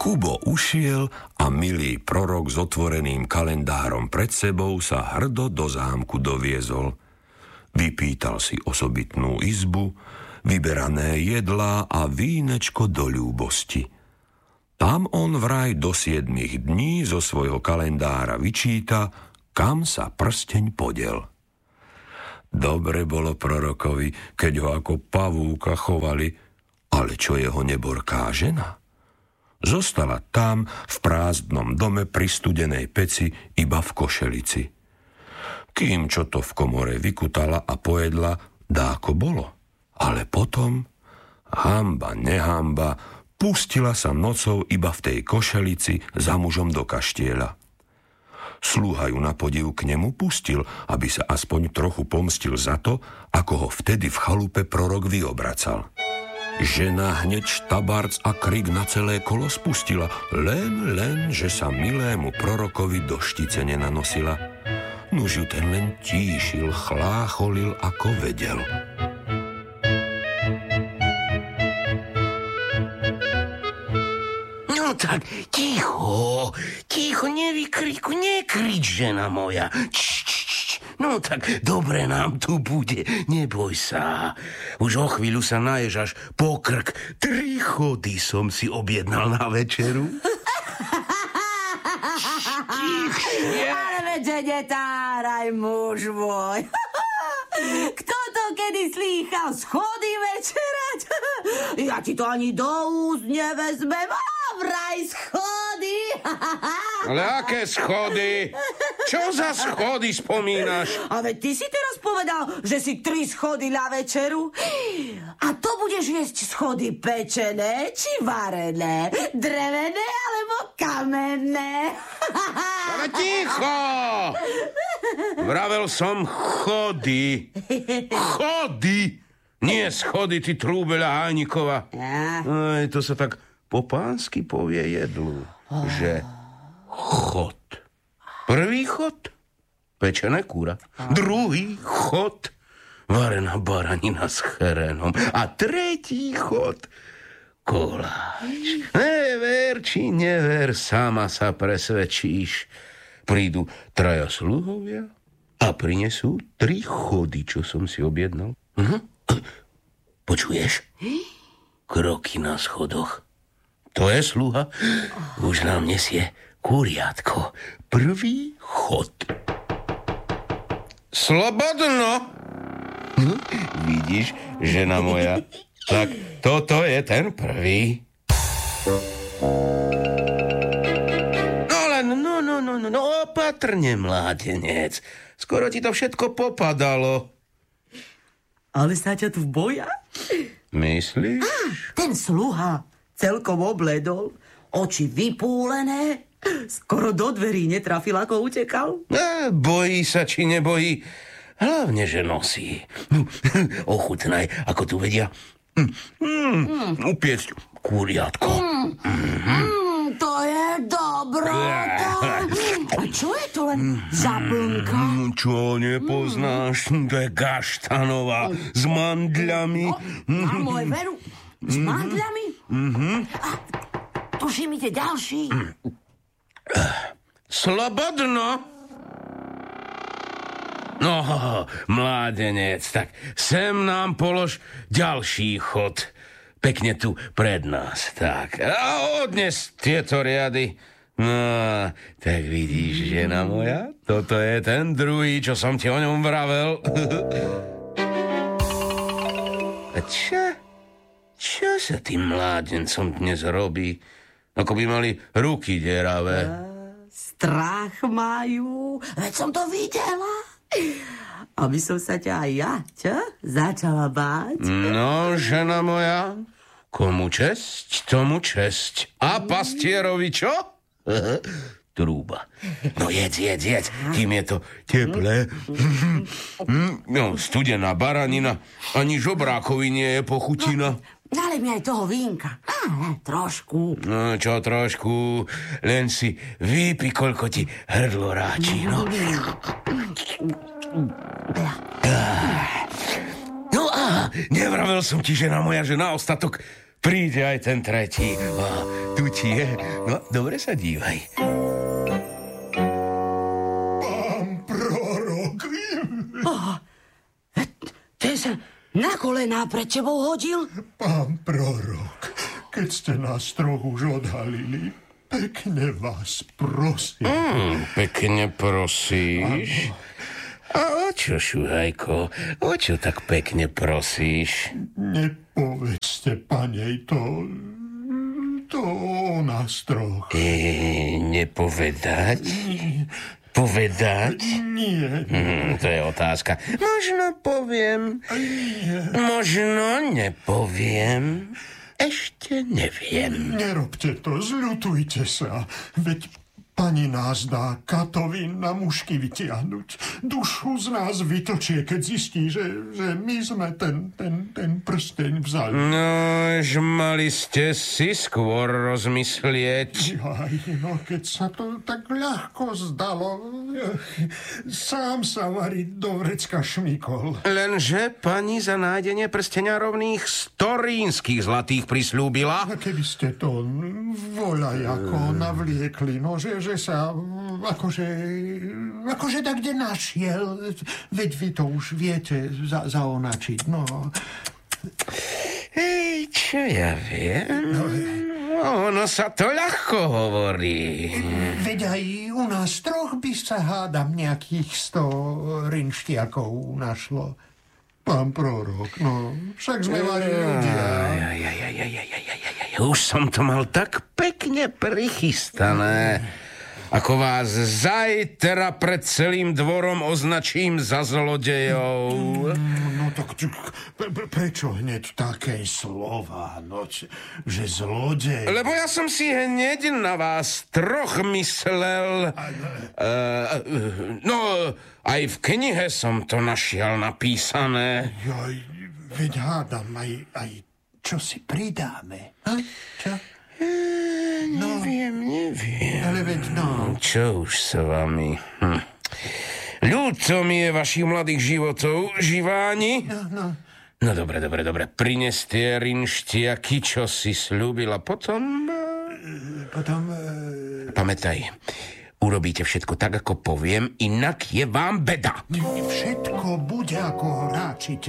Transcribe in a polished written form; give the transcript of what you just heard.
Kubo ušiel a milý prorok s otvoreným kalendárom pred sebou sa hrdo do zámku doviezol. Vypýtal si osobitnú izbu, vyberané jedlá a vínečko do ľúbosti. Tam on vraj do 7 dní zo svojho kalendára vyčíta, kam sa prsteň podiel. Dobre bolo prorokovi, keď ho ako pavúka chovali, ale čo jeho neborká žena? Zostala tam v prázdnom dome pri studenej peci iba v košelici. Kým čo to v komore vykutala a pojedla, dáko bolo. Ale potom, hanba nehamba, pustila sa nocou iba v tej košelici za mužom do kaštieľa. Sluha ju na podiv k nemu pustil, aby sa aspoň trochu pomstil za to, ako ho vtedy v chalupe prorok vyobracal. Žena hneď štabarc a krik na celé kolo spustila, len, že sa milému prorokovi do štice nenanosila. Nuž ju ten len tíšil, chlácholil, ako vedel. No tak, ticho, nekrič, žena moja. No tak, dobre nám tu bude, neboj sa. Už o chvíľu sa naješ až po krk. 3 chody som si objednal na večeru. Ale veďže netáraj, muž môj. Kto to kedy slýchal schody večerať? Ja ti to ani do úst nevezmem. Vraj schody. Ale aké schody? Čo za schody spomínaš? A veď ty si teraz povedal, že si 3 schody na večeru. A to budeš jesť schody pečené či varené, drevené alebo kamenné. Ale ticho! Vravel som chody. Chody! Nie schody, ty trúbeľa Hánikova. Aj, to sa tak po pánsky povie jedlu, že chod. Prvý chod, pečené kúra. Druhý chod, varená baranina s cherenom. A tretí chod, koláč. Never či never, sama sa presvedčíš. Prídu 3 sluhovia a prinesú 3 chody, čo som si objednal. Počuješ? Kroky na schodoch. To je sluha. Už nám nesie kuriatko. Prvý chod. Slobodno! Vidíš, žena moja? Tak toto je ten prvý. No, opatrne, mládenec. Skoro ti to všetko popadalo. Ale sa ťa tu boja? Myslíš? Ten sluha celkom obledol, oči vypúlené, skoro do dverí netrafil, ako utekal. Bojí sa, či nebojí. Hlavne, že nosí. Ochutnaj, ako tu vedia. Upiecť kuriatko. To je dobrota. A čo je to len za plnka? Čo, nepoznáš? To je gaštanová s mandľami. A môj veru, s mandľami? A tuším, ide ďalší. Slobodno. No, mládenec, tak sem nám polož ďalší chod. Pekne tu pred nás, tak. A odnes tieto riady. No, tak vidíš, žena moja, toto je ten druhý, čo som ti o ňom vravel. A čo sa tým mládencom dnes robí? Ako by mali ruky deravé. Strach majú, veď som to videla. Aby som sa ťa aj ja, začala báť. No, žena moja, komu česť, tomu česť. A pastierovi čo? Trúba. No jedz, kým je to teplé. No, studená baranina, ani žobrákovi nie je pochutina. Dali mi aj toho vínka. Trošku. No, čo trošku, len si vypí, koľko ti hrdlo ráči, no. No a nevravel som ti, žena moja, že na ostatok príde aj ten tretí. Tu ti je. No, dobre sa dívaj. Pán prorok. Ten sa na kolená pred tebou hodil? Pán prorok, keď ste nás trochu už odhalili, pekne vás prosím. Pekne prosíš? A o čo, Šuhajko? O čo tak pekne prosíš? Nepovedzte, panej, to o nás troch. Nepovedať? Povedať? Nie. To je otázka. Možno poviem. Možno nepoviem. Ešte neviem. Nerobte to, zľutujte sa. Veď pani nás dá Katovi na mušky vytiahnuť. Dušu z nás vytočie, keď zistí, že my sme ten prsteň vzali. No, mali ste si skôr rozmyslieť. Jaj, no keď sa to tak ľahko zdalo, sám sa variť do vrecka šmykol. Lenže pani za nájdenie prstenia rovných 100 rínskych zlatých prislúbila. A keby ste to voľajako navliekli, no že sa akože tak kde našiel, veď vy to už viete zaonačiť, no. Hej, čo ja viem? Ono sa to ľahko hovorí. Veď aj u nás troch by sa hádam nejakých 100 rinštiakov našlo. Pán prorok, no, však sme mali ľudia. Už som to mal tak pekne prichystané. Ako vás zajtra pred celým dvorom označím za zlodejov. No tak prečo hneď také slova, no, že zlodej? Lebo ja som si hneď na vás troch myslel. No, aj v knihe som to našiel napísané. Joj, veď hádam, aj čo si pridáme. Čo? Neviem. Ale veď no. Čo už s vami? Ľúto mi je vašich mladých životov, živáni. No dobre. Prines tie rinštiaky, čo si slúbila. Potom... Pamätaj, urobíte všetko tak, ako poviem, inak je vám beda. Všetko bude, ako ráčite.